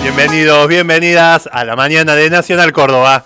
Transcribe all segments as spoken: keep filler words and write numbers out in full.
Bienvenidos, bienvenidas a la mañana de Nacional Córdoba.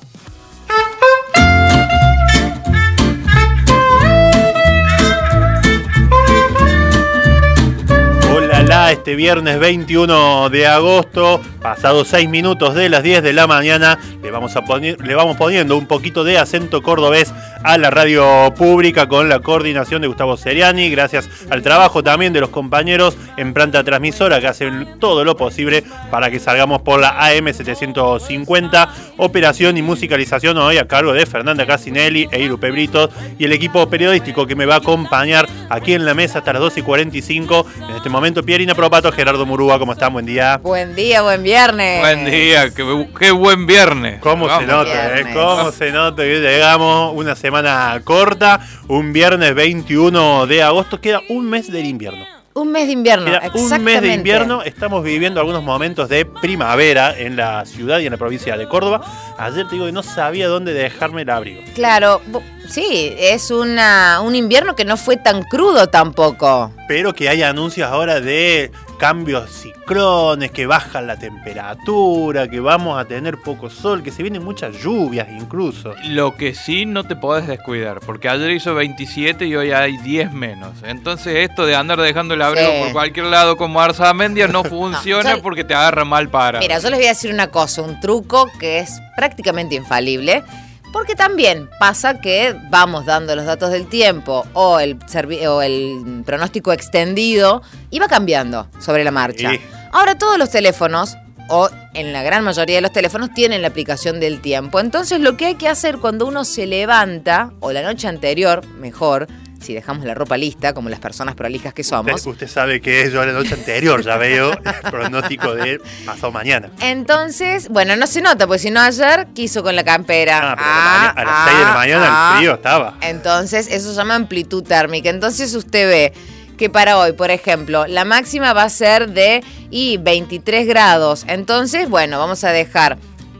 Hola, este viernes veintiuno de agosto, pasados seis minutos de las diez de la mañana, le vamos, a poner, le vamos poniendo un poquito de acento cordobés a la radio pública con la coordinación de Gustavo Seriani, gracias al trabajo también de los compañeros en planta transmisora que hacen todo lo posible para que salgamos por la A M setecientos cincuenta, operación y musicalización hoy a cargo de Fernanda Casinelli e Irupe Britos y el equipo periodístico que me va a acompañar aquí en la mesa hasta las doce y cuarenta y cinco, en este momento Pierina Propato, Gerardo Murúa, ¿cómo están? Buen día. Buen día, buen viernes. Buen día, qué, qué buen viernes. ¿Cómo Vamos, se nota, eh? ¿Cómo se nota que llegamos una semana corta, un viernes veintiuno de agosto, queda un mes del invierno. Un mes de invierno, Queda exactamente. Un mes de invierno, estamos viviendo algunos momentos de primavera en la ciudad y en la provincia de Córdoba. Ayer te digo que no sabía dónde dejarme el abrigo. Claro, sí, es una, un invierno que no fue tan crudo tampoco. Pero que hay anuncios ahora de cambios ciclones, que bajan la temperatura, que vamos a tener poco sol, que se vienen muchas lluvias incluso. Lo que sí no te podés descuidar, porque ayer hizo veintisiete y hoy hay diez menos. Entonces esto de andar dejando el abrigo sí. por cualquier lado como Arzamendia no funciona no, yo, porque te agarra mal para. Mira, yo les voy a decir una cosa, un truco que es prácticamente infalible. Porque también pasa que vamos dando los datos del tiempo o el, servi- o el pronóstico extendido y va cambiando sobre la marcha. Sí. Ahora todos los teléfonos, o en la gran mayoría de los teléfonos, tienen la aplicación del tiempo. Entonces lo que hay que hacer cuando uno se levanta, o la noche anterior, mejor, si dejamos la ropa lista, como las personas prolijas que somos. Usted, usted sabe que es yo la noche anterior, ya veo el pronóstico de pasado mañana. Entonces, bueno, no se nota, porque si no ayer quiso con la campera. Ah, pero ah, a las ah, seis de la mañana ah, el frío estaba. Entonces, eso se llama amplitud térmica. Entonces usted ve que para hoy, por ejemplo, la máxima va a ser de y veintitrés grados. Entonces, bueno, vamos a dejar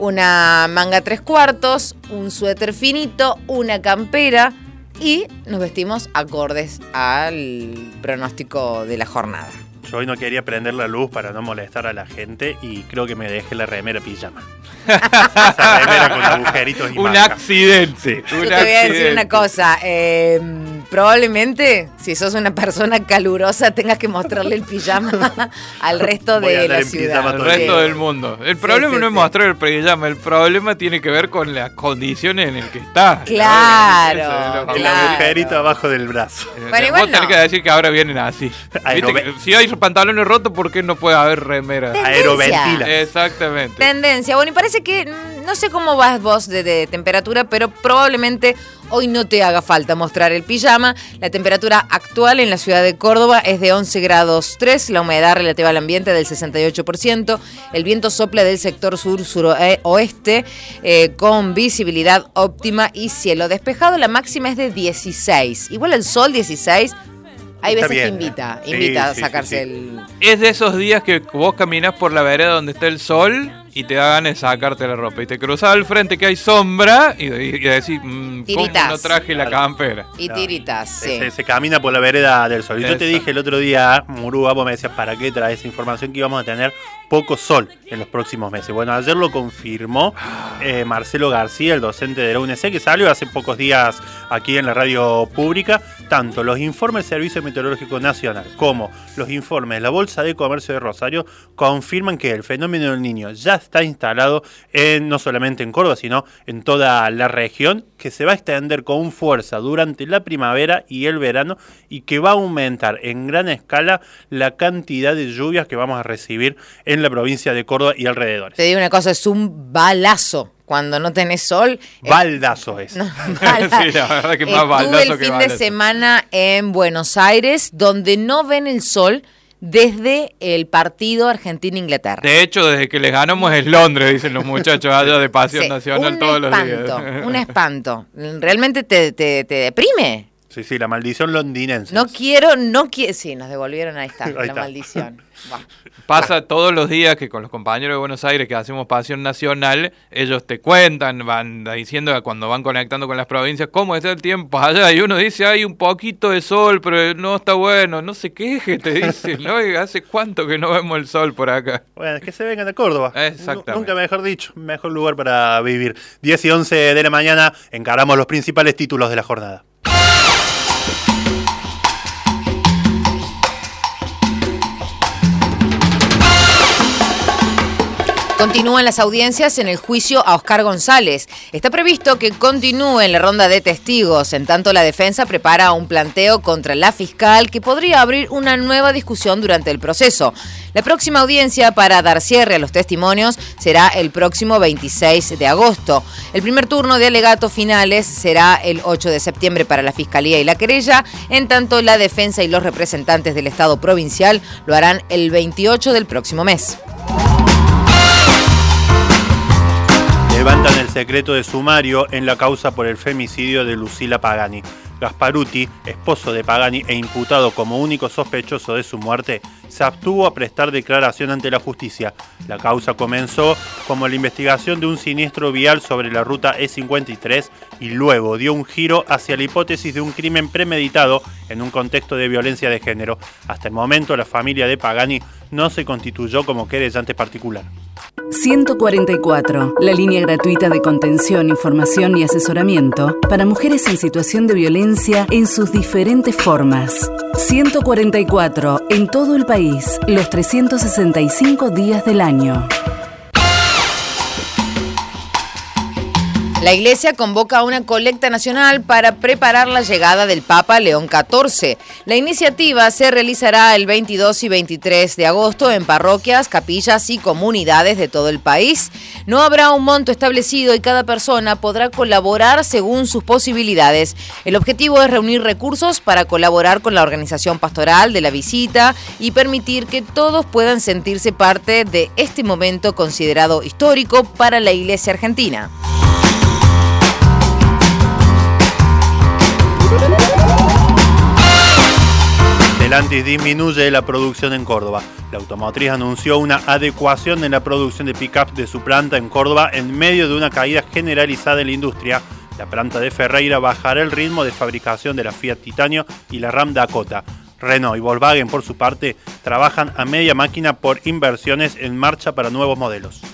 una manga tres cuartos, un suéter finito, una campera, y nos vestimos acordes al pronóstico de la jornada. Yo hoy no quería prender la luz para no molestar a la gente y creo que me dejé la remera pijama. Esa remera con agujeritos y Un marca. accidente. Yo Un te accidente. voy a decir una cosa. Eh, probablemente, si sos una persona calurosa, tengas que mostrarle el pijama al resto de la ciudad. Al resto del mundo. El problema sí, sí, no es sí. mostrar el pijama, el problema tiene que ver con las condiciones en las que estás. Claro. ¿no? El claro. agujerito abajo del brazo. Bueno, Vos no. tenés que decir que ahora vienen así. Aerobe- Si hay pantalones rotos, ¿por qué no puede haber remeras? Aeroventila. Exactamente. Tendencia. Bueno, y parece que, no sé cómo vas vos de, de temperatura, pero probablemente hoy no te haga falta mostrar el pijama. La temperatura actual en la ciudad de Córdoba es de once grados tres, la humedad relativa al ambiente del sesenta y ocho por ciento, el viento sopla del sector sur-suroeste eh, con visibilidad óptima y cielo despejado. La máxima es de dieciséis. Igual el sol dieciséis. Hay veces bien, que invita, ¿eh? invita sí, a sí, sacarse sí, sí. el... Es de esos días que vos caminás por la vereda donde está el sol y te da ganas de sacarte la ropa. Y te cruzás al frente que hay sombra y, y, y decís, mmm, ¿cómo no traje la campera? Y tiritas, sí. Se, se camina por la vereda del sol. Y yo te dije el otro día, Murúa, vos me decías, ¿para qué traes esa información? Que íbamos a tener poco sol en los próximos meses. Bueno, ayer lo confirmó eh, Marcelo García, el docente de la U N C, que salió hace pocos días aquí en la radio pública. Tanto los informes del Servicio Meteorológico Nacional como los informes de la Bolsa de Comercio de Rosario confirman que el fenómeno del Niño ya está instalado en, no solamente en Córdoba, sino en toda la región, que se va a extender con fuerza durante la primavera y el verano y que va a aumentar en gran escala la cantidad de lluvias que vamos a recibir en la provincia de Córdoba y alrededores. Te digo una cosa, es un balazo. Cuando no tenés sol... Baldazo es. No, bala. Sí, la verdad que más Estuve baldazo el que fin balazo. de semana en Buenos Aires, donde no ven el sol desde el partido Argentina-Inglaterra. De hecho, desde que les ganamos es Londres, dicen los muchachos allá de Pasión Sí, Nacional un todos espanto, los días. Un espanto. Realmente te, te, te deprime. Sí, sí, la maldición londinense. No quiero, no quiero. Sí, nos devolvieron, ahí está, Ahí la está. maldición. Bah. Pasa todos los días que con los compañeros de Buenos Aires que hacemos Pasión Nacional, ellos te cuentan, van diciendo cuando van conectando con las provincias, cómo está el tiempo allá, y uno dice, hay un poquito de sol, pero no está bueno, no se queje, te dicen, ¿no? ¿Hace cuánto que no vemos el sol por acá? Bueno, es que se vengan de Córdoba. Exactamente. Nunca mejor dicho, mejor lugar para vivir. diez y once de la mañana, encaramos los principales títulos de la jornada. Continúan las audiencias en el juicio a Oscar González. Está previsto que continúe la ronda de testigos. En tanto, la defensa prepara un planteo contra la fiscal que podría abrir una nueva discusión durante el proceso. La próxima audiencia para dar cierre a los testimonios será el próximo veintiséis de agosto. El primer turno de alegatos finales será el ocho de septiembre para la fiscalía y la querella. En tanto, la defensa y los representantes del Estado provincial lo harán el veintiocho del próximo mes. Levantan el secreto de sumario en la causa por el femicidio de Lucila Pagani. Gasparuti, esposo de Pagani e imputado como único sospechoso de su muerte, se abstuvo a prestar declaración ante la justicia. La causa comenzó como la investigación de un siniestro vial sobre la ruta E cincuenta y tres y luego dio un giro hacia la hipótesis de un crimen premeditado en un contexto de violencia de género. Hasta el momento, la familia de Pagani no se constituyó como querellante particular. ciento cuarenta y cuatro, la línea gratuita de contención, información y asesoramiento para mujeres en situación de violencia en sus diferentes formas. ciento cuarenta y cuatro, en todo el país, los trescientos sesenta y cinco días del año. La Iglesia convoca a una colecta nacional para preparar la llegada del Papa León catorce. La iniciativa se realizará el veintidós y veintitrés de agosto en parroquias, capillas y comunidades de todo el país. No habrá un monto establecido y cada persona podrá colaborar según sus posibilidades. El objetivo es reunir recursos para colaborar con la organización pastoral de la visita y permitir que todos puedan sentirse parte de este momento considerado histórico para la Iglesia argentina. Stellantis disminuye la producción en Córdoba. La automotriz anunció una adecuación en la producción de pick-up de su planta en Córdoba en medio de una caída generalizada en la industria. La planta de Ferreira bajará el ritmo de fabricación de la Fiat Titanio y la Ram Dakota. Renault y Volkswagen, por su parte, trabajan a media máquina por inversiones en marcha para nuevos modelos.